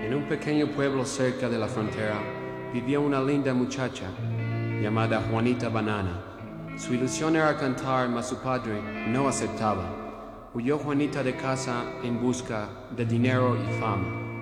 En un pequeño pueblo cerca de la frontera vivía una linda muchacha llamada Juanita Banana. Su ilusión era cantar, mas su padre no aceptaba. Huyó Juanita de casa en busca de dinero y fama.